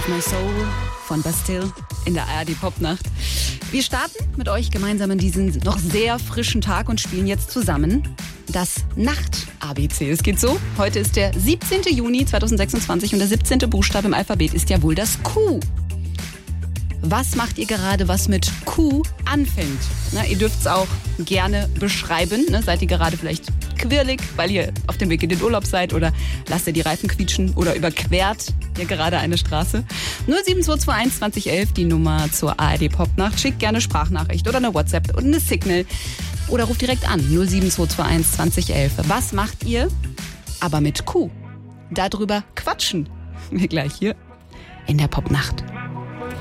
Save My Soul von Bastille in der ARD Popnacht. Wir starten mit euch gemeinsam in diesen noch sehr frischen Tag und spielen jetzt zusammen das Nacht-ABC. Es geht so, heute ist der 17. Juni 2026 und der 17. Buchstabe im Alphabet ist ja wohl das Q. Was macht ihr gerade, was mit Q anfängt? Na, ihr dürft es auch gerne beschreiben. Ne? Seid ihr gerade vielleicht quirlig, weil ihr auf dem Weg in den Urlaub seid, oder lasst ihr die Reifen quietschen oder überquert ihr gerade eine Straße? 07221 2011, die Nummer zur ARD Popnacht. Schickt gerne Sprachnachricht oder eine WhatsApp oder eine Signal oder ruft direkt an 07221 2011. Was macht ihr, aber mit Q? Darüber quatschen wir gleich hier in der Popnacht.